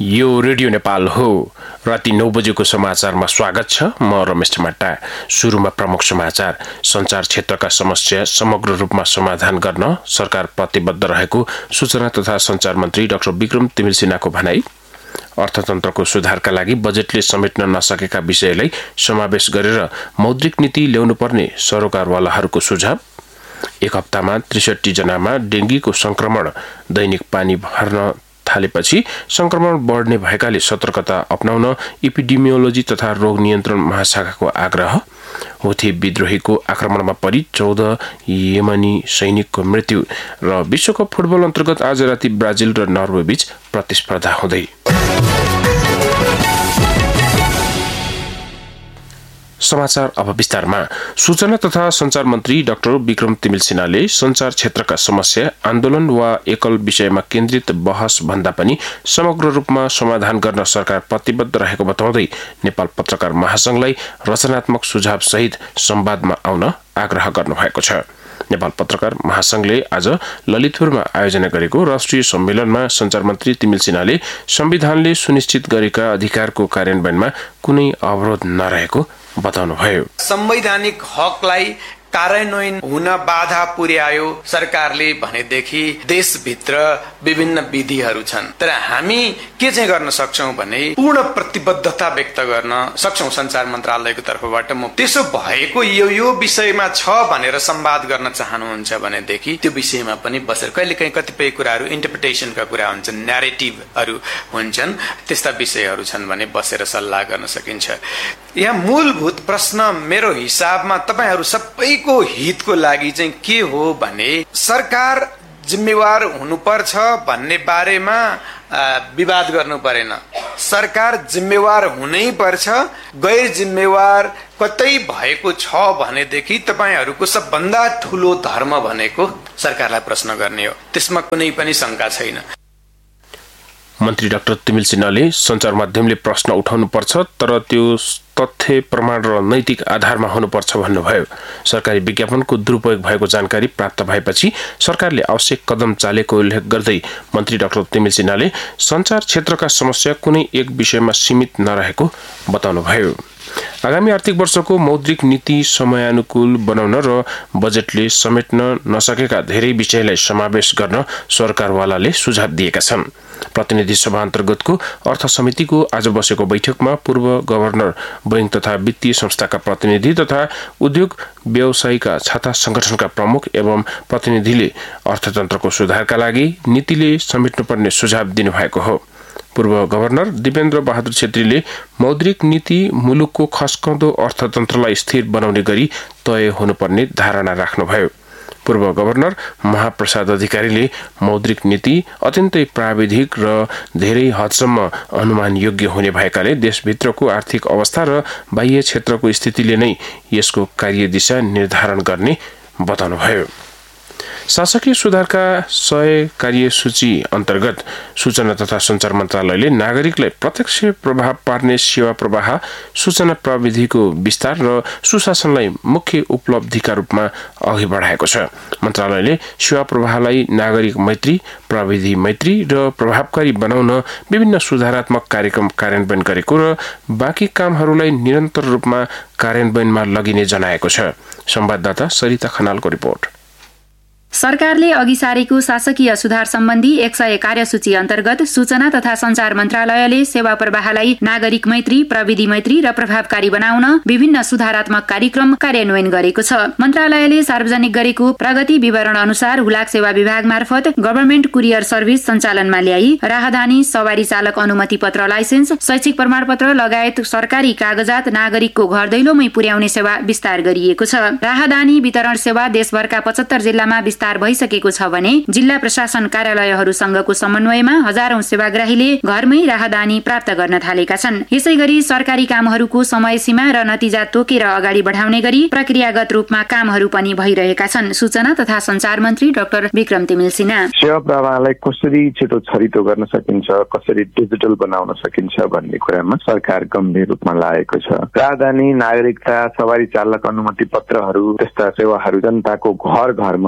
यो रेडियो नेपाल हो। राति 9 बजेको समाचारमा स्वागत छ। म रमेश ठमाटा। सुरुमा प्रमुख समाचार। सञ्चार क्षेत्रका समस्या समग्र रूपमा समाधान गर्न सरकार प्रतिबद्ध रहेको सूचना तथा सञ्चार मन्त्री डाक्टर विक्रम तिमिल्सिनाको भनाई। अर्थतन्त्रको सुधारका लागि बजेटले समेट्न नसकेका विषयलाई समावेश गरेर मौद्रिक नीति ल्याउनुपर्ने सरोकारवालाहरूको सुझाव। एक हप्तामा 63 जनामा डेङ्गीको संक्रमण। दैनिक पानी भर्न थालेपछि संक्रमण बढ्ने भएकाले सतर्कता अपनाउन एपिडेमियोलोजी तथा रोग नियन्त्रण महाशाखाको आग्रह। हुथी विद्रोहीको आक्रमणमा परि 14 यमनी सैनिकको मृत्यु। र विश्वकप फुटबल अन्तर्गत आज राति ब्राजिल र नर्वे बीच प्रतिस्पर्धा हुँदै। समाचार अब विस्तारमा। सूचना तथा सञ्चार मन्त्री डाक्टर विक्रम तिमिल्सिनाले सञ्चार क्षेत्रका समस्या आन्दोलन वा एकल विषयमा केन्द्रित बहस भन्दा पनि समग्र रूपमा समाधान गर्न सरकार प्रतिबद्ध रहेको बताउँदै नेपाल पत्रकार महासंघलाई रचनात्मक सुझाव सहित संवादमा आउन आग्रह गर्नुभएको छ। नेपाल पत्रकार महासंघले आज ललितपुरमा आयोजना गरेको राष्ट्रिय सम्मेलनमा सञ्चार मन्त्री तिमिल्सिनाले संविधानले सुनिश्चित गरेका अधिकारको कार्यान्वयनमा कुनै अवरोध नरहेको बताउनुभयो। संवैधानिक हकलाई कार्यान्वयन हुन बाधा पुर्यायो सरकारले भनेदेखि देशभित्र विभिन्न विधिहरू छन्, तर हामी के चाहिँ गर्न सक्छौं भने पूर्ण प्रतिबद्धता व्यक्त गर्न सक्छौं सञ्चार मन्त्रालयको तर्फबाट। म त्यसो भएको यो विषयमा छ भनेर संवाद गर्न चाहनुहुन्छ भनेदेखि त्यो विषयमा पनि बसेर कहिलेकाहीँ कतिपय कुराहरू इन्टरप्रिटेसनका कुरा हुन्छन्, न्यारेटिभहरू हुन्छन्, त्यस्ता विषयहरू छन् भने बसेर सल्लाह गर्न सकिन्छ। यहाँ मूलभूत प्रश्न मेरो हिसाबमा तपाईहरू सबैको हितको लागि चाहिँ के हो भने सरकार जिम्मेवार हुनुपर्छ भन्ने बारेमा विवाद गर्नु परेन। सरकार जिम्मेवार हुनै पर्छ। गैर जिम्मेवार कतै भएको छ भनेदेखि तपाईहरूको सबभन्दा ठूलो धर्म भनेको सरकारलाई प्रश्न गर्ने हो, त्यसमा कुनै पनि शंका छैन। मन्त्री डाक्टर तिमिल्सिनाले सञ्चार माध्यमले प्रश्न उठाउनुपर्छ, तर त्यो तथ्य प्रमाण र नैतिक आधारमा हुनुपर्छ भन्नुभयो। सरकारी विज्ञापनको दुरुपयोग भएको जानकारी प्राप्त भएपछि सरकारले आवश्यक कदम चालेको उल्लेख गर्दै मन्त्री डाक्टर तिमिल्सिनाले सञ्चार क्षेत्रका समस्या कुनै एक विषयमा सीमित नरहेको बताउनुभयो। आगामी आर्थिक वर्षको मौद्रिक नीति समयानुकूल बनाउन र बजेटले समेट्न नसकेका धेरै विषयलाई समावेश गर्न सरकारवालाले सुझाव दिएका छन्। प्रतिनिधि सभा अन्तर्गतको अर्थ समितिको आज बसेको बैठकमा पूर्व गभर्नर बैंक तथा वित्तीय संस्थाका प्रतिनिधि तथा उद्योग व्यवसायीका छाता संगठनका प्रमुख एवं प्रतिनिधिले अर्थतन्त्रको सुधारका लागि नीतिले समेट्नुपर्ने सुझाव दिनुभएको हो। पूर्व गभर्नर दिपेन्द्र बहादुर छेत्रीले मौद्रिक नीति मुलुकको खस्कँदो अर्थतन्त्रलाई स्थिर बनाउने गरी तय हुनुपर्ने धारणा राख्नुभयो। पूर्व गभर्नर महाप्रसाद अधिकारीले मौद्रिक नीति अत्यन्तै प्राविधिक र धेरै हदसम्म अनुमान योग्य हुने भएकाले देशभित्रको आर्थिक अवस्था र बाह्य क्षेत्रको स्थितिले नै यसको कार्यदिशा निर्धारण गर्ने बताउनुभयो। शासकीय सुधारका 100 कार्यसूची अन्तर्गत सूचना तथा सञ्चार मन्त्रालयले नागरिकलाई प्रत्यक्ष प्रभाव पार्ने सेवा प्रवाह, सूचना प्रविधिको विस्तार र सुशासनलाई मुख्य उपलब्धिका रूपमा अघि बढाएको छ। मन्त्रालयले सेवा प्रवाहलाई नागरिक मैत्री, प्रविधि मैत्री र प्रभावकारी बनाउन विभिन्न सुधारात्मक कार्यक्रम कार्यान्वयन गरेको र बाँकी कामहरूलाई निरन्तर रूपमा कार्यान्वयनमा लगिने जनाएको छ। संवाददाता सरिता खनालको रिपोर्ट। सरकारले अघि सारेको शासकीय सुधार सम्बन्धी 100 कार्यसूची अन्तर्गत सूचना तथा सञ्चार मन्त्रालयले सेवा प्रवाहलाई नागरिक मैत्री, प्रविधि मैत्री र प्रभावकारी बनाउन विभिन्न सुधारात्मक कार्यक्रम कार्यान्वयन गरेको छ। मन्त्रालयले सार्वजनिक गरेको प्रगति विवरण अनुसार हुलाक सेवा विभाग मार्फत गभर्नमेन्ट कुरियर सर्भिस सञ्चालनमा ल्याई राहदानी, सवारी चालक अनुमति पत्र, लाइसेन्स, शैक्षिक प्रमाणपत्र लगायत सरकारी कागजात नागरिकको घर दैलोमै पुर्याउने सेवा विस्तार गरिएको छ। राहदानी वितरण सेवा देशभरका 75 जिल्लामा विस्तार भइसकेको छ भने जिल्ला प्रशासन कार्यालयहरूसँगको समन्वयमा हजारौं सेवाग्राहीले घरमै राहदानी प्राप्त गर्न थालेका छन्। यसैगरी सरकारी कामहरूको समय सीमा र नतिजा तोकेर अगाडि बढाउने गरी प्रक्रियागत रूपमा कामहरू पनि भइरहेका छन्। सूचना तथा सञ्चार मन्त्री डाक्टर विक्रम तिमिल्सिना सेवा प्रवाहलाई कसरी छिटो छरितो गर्न सकिन्छ, कसरी डिजिटल बनाउन सकिन्छ भन्ने कुरामा सरकार गम्भीर रूपमा लागेको छ। राहदानी, नागरिकता, सवारी चालक अनुमति पत्रहरू जस्ता सेवाहरू जनताको घर घरमा पुग्न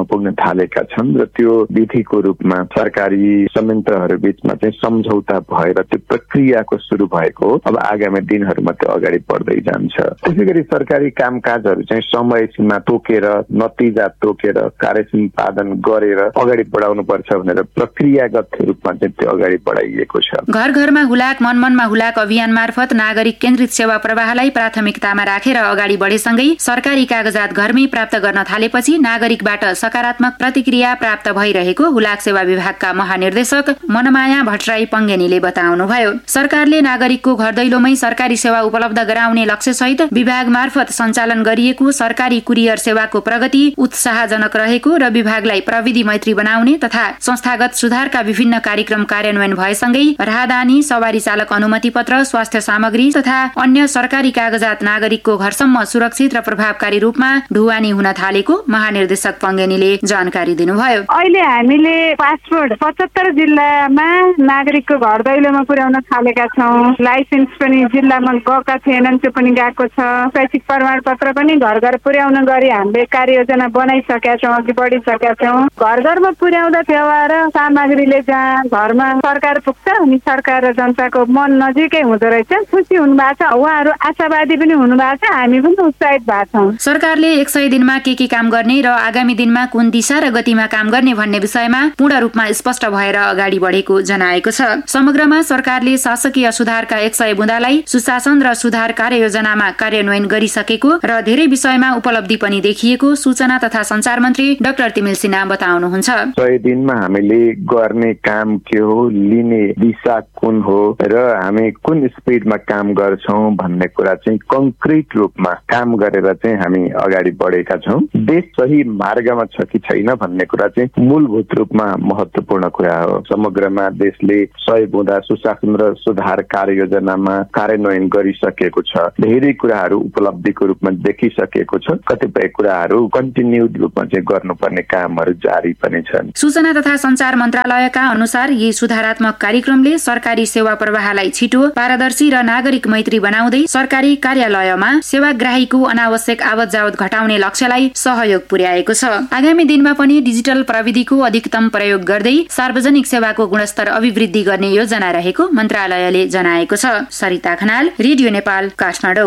थालेका छन् र त्यो विधिको रूपमा सरकारी संयन्त्रहरू बीचमा चाहिँ सम्झौता भएर त्यो प्रक्रियाको सुरु भएको हो। अब आगामी दिनहरूमा त्यो अगाडि बढ्दै जान्छ। त्यसैगरी सरकारी कामकाजहरू चाहिँ समय सीमा तोकेर नतिजा तोकेर कार्य सम्पादन गरेर अगाडि बढाउनु पर्छ भनेर प्रक्रियागत रूपमा चाहिँ त्यो अगाडि बढाइएको छ। घर घरमा हुलाक मन मनमा हुलाक अभियान मार्फत नागरिक केन्द्रित सेवा प्रवाहलाई प्राथमिकतामा राखेर अगाडि बढेसँगै सरकारी कागजात घरमै प्राप्त गर्न थालेपछि नागरिकबाट सकारात्मक प्रतिक्रिया प्राप्त भइरहेको हुलाक सेवा विभागका महानिर्देशक मनमाया भट्टराई पङ्गेनीले बताउनुभयो। सरकारले नागरिकको घर दैलोमै सरकारी सेवा उपलब्ध गराउने लक्ष्यसहित विभाग मार्फत सञ्चालन गरिएको सरकारी कुरियर सेवाको प्रगति उत्साहजनक रहेको र विभागलाई प्रविधि मैत्री बनाउने तथा संस्थागत सुधारका विभिन्न कार्यक्रम कार्यान्वयन भएसँगै राहदानी, सवारी चालक अनुमति पत्र, स्वास्थ्य सामग्री तथा अन्य सरकारी कागजात नागरिकको घरसम्म सुरक्षित र प्रभावकारी रूपमा ढुवानी हुन थालेको महानिर्देशक पङ्गेनीले जानकारी दिनुभयो। अहिले हामीले पासपोर्ट 75 जिल्लामा नागरिकको घर दैलोमा पुर्याउन थालेका छौँ। लाइसेन्स पनि जिल्लामा गएका थिएनन्, त्यो पनि गएको छ। शैक्षिक प्रमाणपत्र पनि घर घर पुर्याउन गरी हामीले कार्ययोजना बनाइसकेका छौँ, अघि बढिसकेका छौँ। घर घरमा पुर्याउँदा सेवा र सामग्रीले जहाँ घरमा सरकार पुग्छ अनि सरकार र जनताको मन नजिकै हुँदो रहेछ। खुसी हुनुभएको छ, उहाँहरू आशावादी पनि हुनुभएको छ, हामी पनि उत्साहित भएको छौँ। सरकारले 100 दिनमा के काम गर्ने र आगामी दिनमा कुन दिशा र गतिमा काम गर्ने भन्ने विषयमा पूर्ण रूपमा स्पष्ट भएर अगाडि बढेको जनाएको छ। समग्रमा सरकारले शासकीय सुधारका 100 बुँदालाई सुशासन र सुधार कार्ययोजनामा कार्यान्वयन गरिसकेको र धेरै विषयमा उपलब्धि पनि देखिएको सूचना तथा सञ्चार मन्त्री डाक्टर तिमिल सिन्हा बताउनुहुन्छ। 100 दिनमा हामीले गर्ने काम के हो, लिने दिशा कुन हो र हामी कुन स्पिडमा काम गर्छौं भन्ने कुरा चाहिँ कंक्रिट रूपमा काम गरेर चाहिँ हामी अगाडि बढेका छौं। देश सही मार्गमा छ कि छैन भन्ने कुरा चाहिँ मूलभूत रूपमा महत्त्वपूर्ण कुरा हो। समग्रमा देशले 100 बुँदा सुशासन र सुधार कार्ययोजनामा कार्यान्वयन गरिसकेको छ। धेरै कुराहरू उपलब्धिको रूपमा देखिसकेको छ। कतिपय कुराहरू कन्टिन्युड रूपमा चाहिँ गर्नुपर्ने कामहरू जारी पनि छन्। सूचना तथा सञ्चार मन्त्रालयका अनुसार यी सुधारात्मक कार्यक्रमले सरकारी सेवा प्रवाहलाई छिटो, पारदर्शी र नागरिक मैत्री बनाउँदै सरकारी कार्यालयमा सेवाग्राहीको अनावश्यक आवत जावत घटाउने लक्ष्यलाई सहयोग पुर्याएको छ। आगामी दिनमा पनि डिजिटल प्रविधिको अधिकतम प्रयोग गर्दै सार्वजनिक सेवाको गुणस्तर अभिवृद्धि गर्ने योजना रहेको मन्त्रालयले जनाएको छ। सरिता खनाल, रेडियो नेपाल, काठमाडौँ।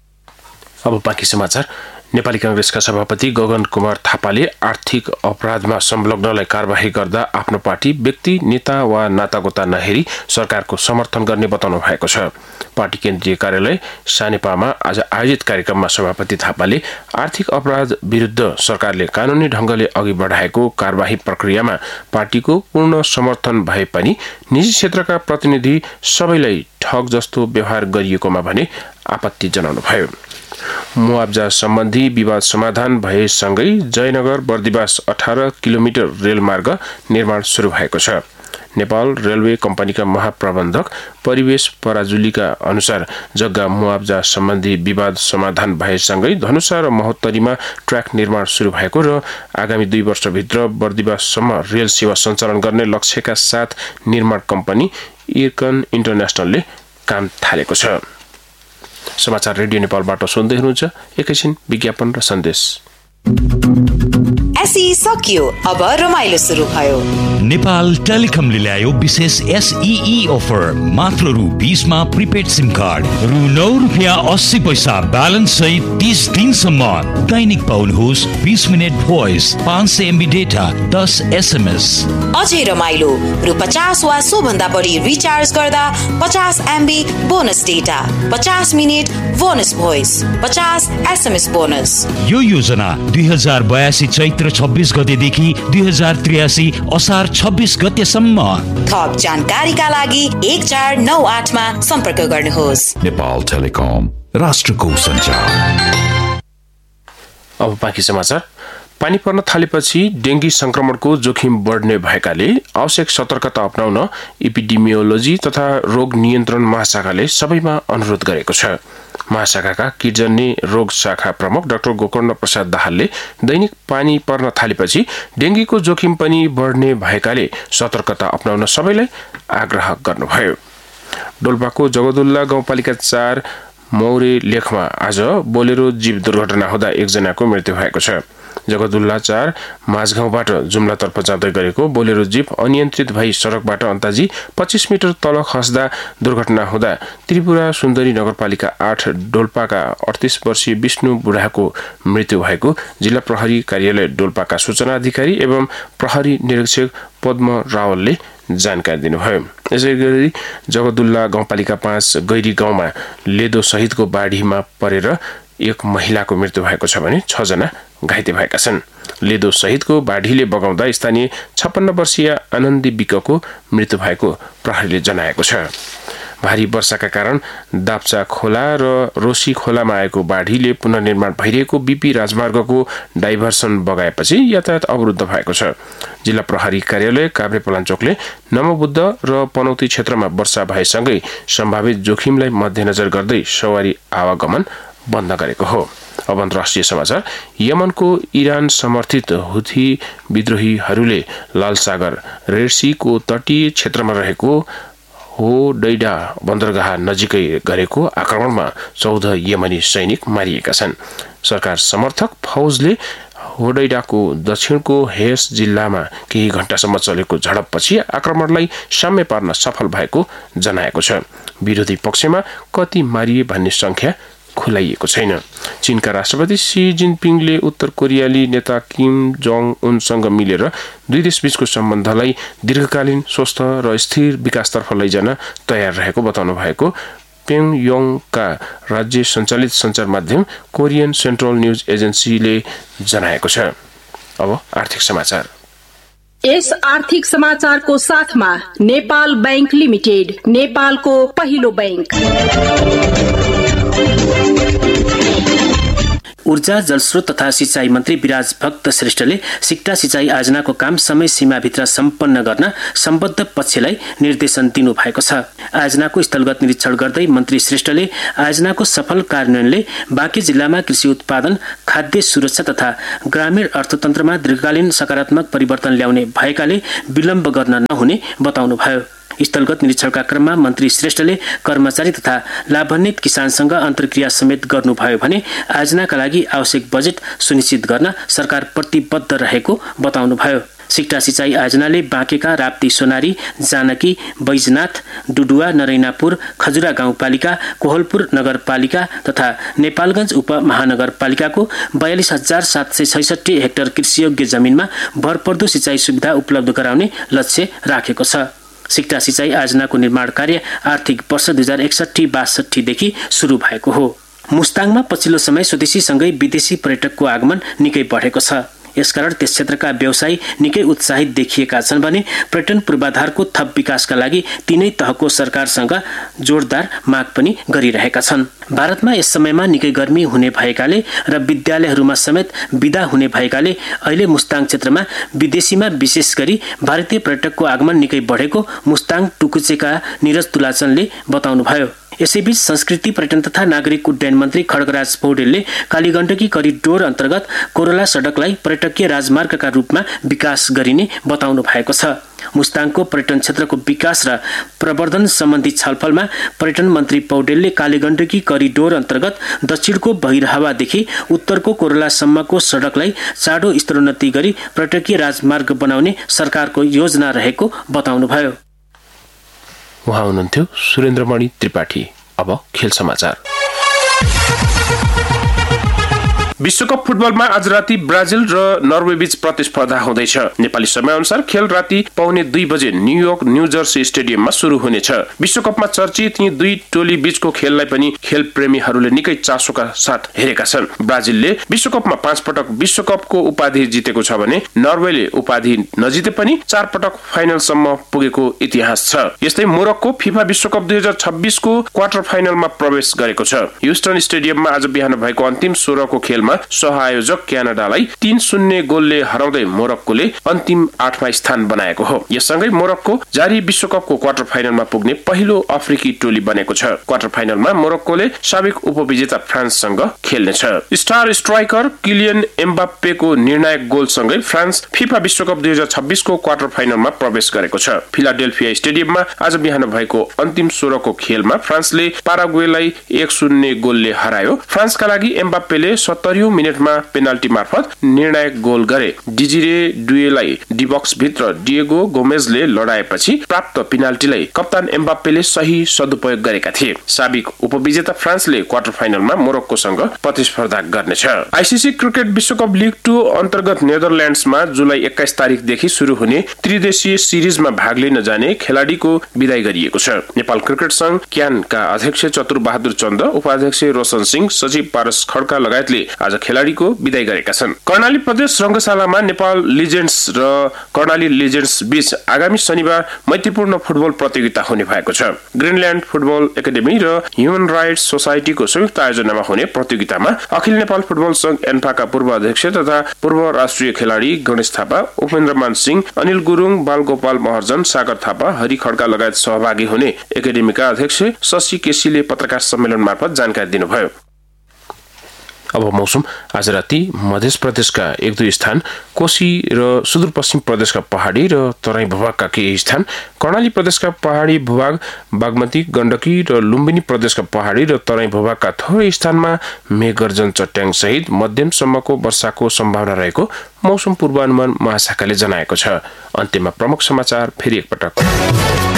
अब बाँकी समाचार। नेपाली कांग्रेसका सभापति गगन कुमार थापाले आर्थिक अपराधमा संलग्नलाई कारबाही गर्दा आफ्नो पार्टी व्यक्ति, नेता वा नातागोता नहेरी सरकारको समर्थन गर्ने बताउनु भएको छ। पार्टी केन्द्रीय कार्यालय सानेपामा आज आयोजित कार्यक्रममा सभापति थापाले आर्थिक अपराध विरुद्ध सरकारले कानूनी ढंगले अघि बढाएको कारबाही प्रक्रियामा पार्टीको पूर्ण समर्थन भए पनि निजी क्षेत्रका प्रतिनिधि सबैलाई ठग जस्तो व्यवहार गरिएकोमा भने आपत्ति जनाउनुभयो। मुआब्जा सम्बन्धी विवाद समाधान भएसँगै जयनगर बर्दिवास 18 किलोमिटर रेलमार्ग निर्माण शुरू भएको छ। नेपाल रेलवे कम्पनीका महाप्रबन्धक परिवेश पराजुलीका अनुसार जग्गा मुआब्जा सम्बन्धी विवाद समाधान भएसँगै धनुषा र महोत्तरीमा ट्र्याक निर्माण शुरू भएको र आगामी 2 वर्षभित्र बर्दिवाससम्म रेल सेवा सञ्चालन गर्ने लक्ष्यका साथ निर्माण कम्पनी इर्कन इन्टरनेशनलले काम थालेको छ। समाचार रेडियो नेपालबाट सुन्दै हुनुहुन्छ। एकैछिन विज्ञापन र सन्देश। एसई सकियो, अब रमाइलो सुरु भयो। नेपाल टेलिकमले ल्यायो विशेष SEE अफर। मात्र रु 20 मा प्रिपेड सिम कार्ड, रु 9.80 ब्यालेन्स सहित 30 दिनसम्म दैनिक पाउनुहोस् 20 minute voice, 500 MB data, 10 SMS। अझै रमाइलो, रु 50 वा सो भन्दा बढी रिचार्ज गर्दा 50 MB bonus data, 50 minute bonus voice, 50 SMS bonus. यो योजना 2082 चैत्र 26 गतेदेखि 2083 असार 26 गतेसम्म। थप जानकारीका लागि 1498 मा सम्पर्क गर्नुहोस्। नेपाल टेलिकम, राष्ट्रको सञ्चार। अब बाँकी समाचार। पानी पर्न थालेपछि डेंगी संक्रमणको जोखिम बढ्ने भएकाले आवश्यक सतर्कता अपनाउन एपिडेमियोलोजी तथा रोग नियन्त्रण महाशाखाले सबैमा अनुरोध गरेको छ। महाशाखाका किटजन्य रोग शाखा प्रमुख डाक्टर गोकर्ण प्रसाद दाहालले दैनिक पानी पर्न थालेपछि डेंगीको जोखिम पनि बढ्ने भएकाले सतर्कता अपनाउन सबैलाई आग्रह गर्नुभयो। डोल्पाको जगदुल्ला गाउँपालिका 4 मौरे लेखमा आज बोलेरो जीव दुर्घटना हुँदा एकजनाको मृत्यु भएको छ। जगदुल्ला 4 माझगाउँबाट जुम्लातर्फ जाँदै गरेको बोलेरो जीप अनियन्त्रित भई सडकबाट अन्दाजी 25 मिटर तल खस्दा दुर्घटना हुँदा त्रिपुरा सुन्दरी नगरपालिका 8 डोल्पाका 38 वर्षीय विष्णु बुढाको मृत्यु भएको जिल्ला प्रहरी कार्यालय डोल्पाका सूचना अधिकारी एवं प्रहरी निरीक्षक पद्म रावलले जानकारी दिनुभयो। यसैगरी जगदुल्ला गाउँपालिका 5 गैरी गाउँमा लेदो सहितको बाढीमा परेर एक महिलाको मृत्यु भएको छ भने 6 जना घाइते भएका छन्। लेदो सहितको बाढीले बगाउँदा स्थानीय 56 वर्षीय आनन्दी विकको मृत्यु भएको प्रहरीले जनाएको छ। भारी वर्षाका कारण दाप्चा खोला र रोसी खोलामा आएको बाढीले पुनर्निर्माण भइरहेको बीपी राजमार्गको डाइभर्सन बगाएपछि यातायात अवरुद्ध भएको छ। जिल्ला प्रहरी कार्यालय काभ्रेपलाञ्चोकले नमोबुद्ध र पनौती क्षेत्रमा वर्षा भएसँगै सम्भावित जोखिमलाई मध्यनजर गर्दै सवारी आवागमन बन्द गरेको हो। अब अन्तर्राष्ट्रिय समाचार। यमनको इरान समर्थित हुथी विद्रोहीहरूले लालसागर रेडसीको तटीय क्षेत्रमा रहेको होडैडा बन्दरगाह नजिकै गरेको आक्रमणमा 14 यमनी सैनिक मारिएका छन्। सरकार समर्थक फौजले होडैडाको दक्षिणको हेस जिल्लामा केही घण्टासम्म चलेको झडपपछि आक्रमणलाई साम्य पार्न सफल भएको जनाएको छ। विरोधी पक्षमा कति मारिए भन्ने संख्या खुलाइएको छैन। चीनका राष्ट्रपति सी जिनपिङले उत्तर कोरियाली नेता किम जोङ उनसँग मिलेर दुई देशबीचको सम्बन्धलाई दीर्घकालीन स्वस्थ र स्थिर विकासतर्फ लैजान तयार रहेको बताउनु भएको प्योङयोङका राज्य सञ्चालित सञ्चार माध्यम कोरियन सेन्ट्रल न्यूज एजेन्सीले जनाएको छ। अब आर्थिक समाचार। यस आर्थिक समाचारको साथमा नेपाल बैंक लिमिटेड, नेपालको पहिलो बैंक। ऊर्जा, जलस्रोत तथा सिंचाई मन्त्री विराज भक्त श्रेष्ठले सिक्टा सिंचाई आयोजनाको काम समय सीमाभित्र सम्पन्न गर्न सम्बद्ध पक्षलाई निर्देशन दिनु भएको छ। आयोजनाको स्थलगत निरीक्षण गर्दै मन्त्री श्रेष्ठले आयोजनाको सफल कार्यान्वयनले बाँकी जिल्लामा कृषि उत्पादन, खाद्य सुरक्षा तथा ग्रामीण अर्थतन्त्रमा दीर्घकालीन सकारात्मक परिवर्तन ल्याउने भएकाले विलम्ब गर्न नहुने बताउनुभयो। स्थलगत निरीक्षणका क्रममा मन्त्री श्रेष्ठले कर्मचारी तथा लाभान्वित किसानसँग अन्तर्क्रिया समेत गर्नुभयो भने आयोजनाका लागि आवश्यक बजेट सुनिश्चित गर्न सरकार प्रतिबद्ध रहेको बताउनुभयो। सिक्टा सिंचाई आयोजनाले बाँकेका राप्ती सोनारी, जानकी, बैजनाथ, डुडुवा, नरैनापुर, खजुरा गाउँपालिका, कोहलपुर नगरपालिका तथा नेपालगञ्ज उपमहानगरपालिकाको 42,766 हेक्टर कृषियोग्य जमिनमा भरपर्दो सिंचाई सुविधा उपलब्ध गराउने लक्ष्य राखेको छ। सिक्टा सिंचाई आयोजनाको निर्माण कार्य आर्थिक वर्ष 2061-62 देखि सुरु भएको हो। मुस्ताङमा पछिल्लो समय स्वदेशीसँगै विदेशी पर्यटकको आगमन निकै बढेको छ। यसकारण त्यस क्षेत्रका व्यवसायी निकै उत्साहित देखिएका छन् भने पर्यटन पूर्वाधारको थप विकासका लागि तीनै तहको सरकारसँग जोरदार माग पनि गरिरहेका छन्। भारतमा यस समयमा निकै गर्मी हुने भएकाले र विद्यालयहरूमा समेत बिदा हुने भएकाले अहिले मुस्ताङ क्षेत्रमा विदेशीमा विशेष गरी भारतीय पर्यटकको आगमन निकै बढेको मुस्ताङ टुकुचेका निरज तुलाचनले बताउनुभयो। यसैबीच संस्कृति, पर्यटन तथा नागरिक उड्डयन मन्त्री खड्गराज पौडेलले कालीगण्डकी करिडोर अन्तर्गत कोरोला सडकलाई पर्यटकीय राजमार्गका रूपमा विकास गरिने बताउनु भएको छ। मुस्ताङको पर्यटन क्षेत्रको विकास र प्रवर्धन सम्बन्धी छलफलमा पर्यटन मन्त्री पौडेलले कालीगण्डकी करिडोर अन्तर्गत दक्षिणको भैरहवादेखि उत्तरको कोरोलासम्मको सडकलाई चाँडो स्तरोन्नति गरी पर्यटकीय राजमार्ग बनाउने सरकारको योजना रहेको बताउनुभयो। उहाँ हुनुहुन्थ्यो सुरेन्द्रमणि त्रिपाठी। अब खेल समाचार। विश्वकप फुटबलमा आज राति ब्राजिल र नर्वे बीच प्रतिस्पर्धा हुँदैछ। नेपाली समयअनुसार खेल राति 1:15 बजे न्यूयोर्क न्यू जर्सी स्टेडियममा सुरु हुनेछ। विश्वकपमा चर्चित यी दुई टोली बीचको खेललाई पनि खेल प्रेमीहरूले निकै चासोका साथ हेरेका छन्। ब्राजिलले विश्वकपमा 5 पटक विश्वकपको उपाधि जितेको छ भने नर्वेले उपाधि नजिते पनि 4 पटक फाइनलसम्म पुगेको इतिहास छ। यस्तै मोरक्को फिफा विश्वकप 2026 को क्वार्टर फाइनलमा प्रवेश गरेको छ। ह्युस्टन स्टेडियममा आज बिहान भएको अन्तिम 16 को खेलमा सहआयोजक क्यानाडालाई 3-0 गोलले हराउँदै मोरक्कोले अन्तिम 8मा स्थान बनाएको हो। यससँगै मोरक्को जारी विश्वकपको क्वार्टर फाइनलमा पुग्ने पहिलो अफ्रिकी टोली बनेको छ। क्वार्टर फाइनलमा मोरक्कोले साबिक उपविजेता फ्रान्ससँग खेल्नेछ। स्टार स्ट्राइकर किलियन एम्बाप्पेको निर्णायक गोलसँगै फ्रान्स फिफा विश्वकप 2026 को क्वार्टर फाइनलमा प्रवेश गरेको छ। फिलाडेल्फिया स्टेडियममा आज बिहान भएको अन्तिम 16 को खेलमा फ्रान्सले पाराग्वेलाई 1-0 गोलले हरायो। फ्रान्सका लागि एम्बाप्पेले 70 40औं मिनेटमा पेनाल्टी मार्फत निर्णायक गोल गरे। डिजिरे डुएलाई डी बक्स भित्र डिएगो गोमेजले लडाएपछि प्राप्त पेनाल्टीलाई कप्तान एम्बाप्पेले सही सदुपयोग गरेका थिए। साबिक उपविजेता फ्रान्सले क्वार्टर फाइनलमा मोरक्कोसँग प्रतिस्पर्धा गर्नेछ। आईसीसी क्रिकेट विश्वकप लीग 2 अन्तर्गत नेदरल्यान्ड्समा जुलाई 21 तारिखदेखि सुरु हुने त्रिदेशीय सिरिजमा भाग लिन जाने खेलाडीको विदाई गरिएको छ। नेपाल क्रिकेट संघ क्यानका अध्यक्ष चतुर बहादुर चन्द, उपाध्यक्ष रोशन सिंह, सचिव पारस खड्का लगायतले आज खेलाडीको विदाई गरेका छन्। कर्णाली प्रदेश रंगशालामा नेपाल लिजेन्ड्स र कर्णाली लिजेन्ड्स बीच आगामी शनिबार मैत्रीपूर्ण फुटबल प्रतियोगिता हुने भएको छ। ग्रीनल्यान्ड फुटबल एकाडेमी र ह्युमन राइट्स सोसाइटीको संयुक्त आयोजनामा हुने प्रतियोगितामा अखिल नेपाल फुटबल संघ एन्फाका पूर्व अध्यक्ष तथा पूर्व राष्ट्रिय खेलाडी गणेश थापा, उपेन्द्रमान सिंह, अनिल गुरुङ, बालगोपाल महर्जन, सागर थापा, हरि खड्का लगायत सहभागी हुने एकाडेमीका अध्यक्ष शशि केसीले पत्रकार सम्मेलन मार्फत जानकारी दिनुभयो। अब मौसम। आज राति मध्य प्रदेशका 1-2 स्थान, कोशी र सुदूरपश्चिम प्रदेशका पहाडी र तराई भूभागका केही स्थान, कर्णाली प्रदेशका पहाडी भूभाग, बागमती, गण्डकी र लुम्बिनी प्रदेशका पहाडी र तराई भूभागका थोरै स्थानमा मेघगर्जन चट्याङ सहित मध्यमसम्मको वर्षाको सम्भावना रहेको मौसम पूर्वानुमान महाशाखाले जनाएको छ। अन्त्यमा प्रमुख समाचार फेरि एकपटक।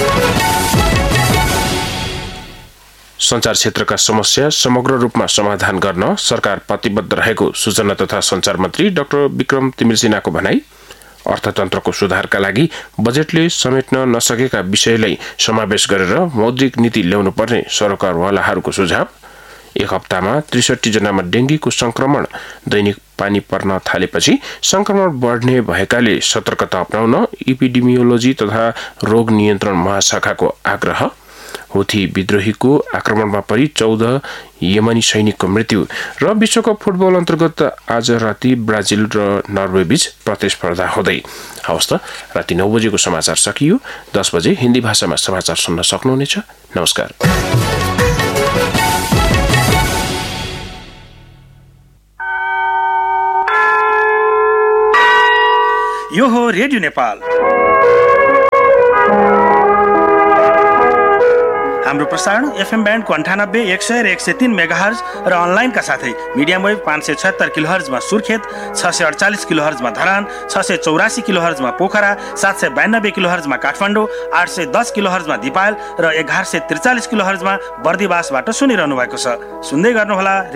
संचार क्षेत्रका समस्या समग्र रूपमा समाधान गर्न सरकार प्रतिबद्ध रहेको सूचना तथा संचार मन्त्री डाक्टर विक्रम तिमिल सिन्हाको भनाई। अर्थतन्त्रको सुधारका लागि बजेटले समेट्न नसकेका विषयलाई समावेश गरेर मौद्रिक नीति ल्याउनु पर्ने सरकारवालाहरूको सुझाव। एक हप्तामा 63 जनामा डेंगीको संक्रमण। दैनिक पानी पर्न थालेपछि संक्रमण बढ्ने भएकाले सतर्कता अपनाउन इपिडेमियोलोजी तथा रोग नियन्त्रण महाशाखाको आग्रह। हुथी विद्रोहीको आक्रमणमा परि 14 यमनी सैनिकको मृत्यु। र विश्वकप फुटबल अन्तर्गत आज राति ब्राजिल र नर्वे बीच प्रतिस्पर्धा हुँदै। हवस् त, राति 9 बजेको समाचार सकियो। 10 बजे हिन्दी भाषामा समाचार सुन्न सक्नुहुनेछ। नमस्कार। यो हो रेडियो नेपाल। हाम्रो प्रसारण एफएम ब्यान्डको 98, 100 र 103 मेगाहर्ज र अनलाइनका साथै मिडियम वेभ 576 किलोहर्जमा सुर्खेत, 648 किलोहर्जमा धरान, 684 किलोहर्जमा पोखरा, 792 किलोहर्जमा काठमाडौँ, 810 किलोहर्जमा दिपायल र 1143 किलोहर्जमा बर्दिवासबाट सुनिरहनु भएको छ। सुन्दै गर्नुहोला।